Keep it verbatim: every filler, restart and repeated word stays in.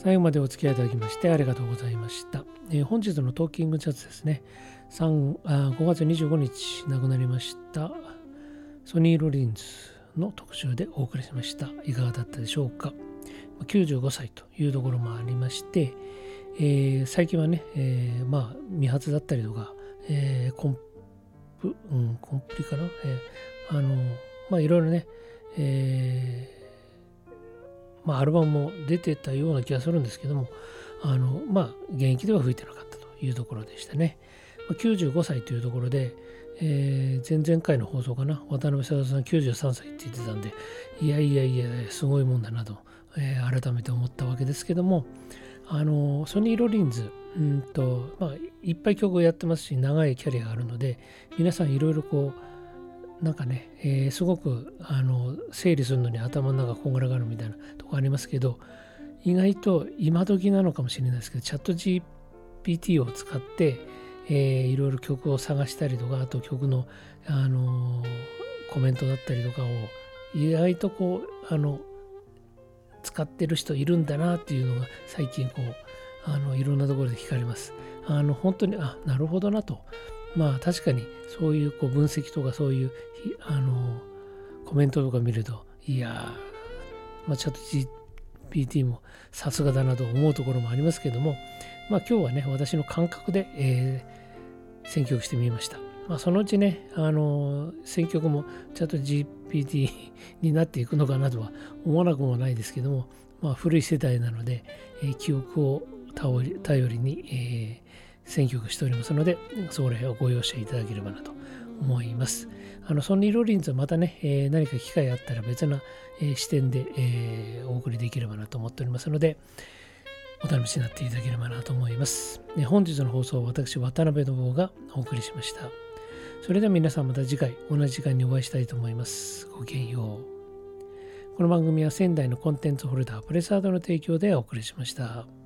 最後までお付き合いいただきましてありがとうございました。えー本日のトーキングチャットですね。さんあごがつにじゅうごにち亡くなりましたソニー・ロリンズの特集でお送りしました。いかがだったでしょうか。きゅうじゅうごさいというところもありまして、えー最近はね、えーまあ未発だったりとか、えーコンプ、うん、コンプリかな、えーあのまあいろいろね、えーまあ、アルバムも出てたような気がするんですけども、あのまあ現役では吹いてなかったというところでしたね。まあきゅうじゅうごさいというところで、えー前々回の放送かな、渡辺貞夫さんきゅうじゅうさんさいって言ってたんで、いやいやいや、すごいもんだなと、えー改めて思ったわけですけども、あのソニー・ロリンズ、うんとまあ、いっぱい曲をやってますし、長いキャリアがあるので、皆さんいろいろこう、なんかね、えーすごくあの整理するのに頭の中こんがらがるみたいなとこありますけど、意外と今時なのかもしれないですけど、チャット ジーピーティー を使って、えーいろいろ曲を探したりとか、あと曲の、あのーコメントだったりとかを意外とこうあの使ってる人いるんだなっていうのが最近こうあのいろんなところで聞かれます。あの本当にあなるほどなと。まあ確かにそういうこう分析とかそういうひあのコメントとか見ると、いやー、まあ、チャット ジーピーティー もさすがだなと思うところもありますけども、まあ今日はね私の感覚で、えー選曲してみました。まあそのうちねあの選曲もチャット ジーピーティー になっていくのかなとは思わなくもないですけども、まあ古い世代なので、えー記憶を頼り頼りに、えー選曲しておりますので、それをご容赦いただければなと思います。あのソニー・ロリンズはまたね、えー何か機会あったら別な、えー視点で、えーお送りできればなと思っておりますので、お楽しみになっていただければなと思います。ね本日の放送は私、渡辺信夫がお送りしました。それでは皆さんまた次回同じ時間にお会いしたいと思います。ごきげんよう。この番組は仙台のコンテンツホルダープレサードの提供でお送りしました。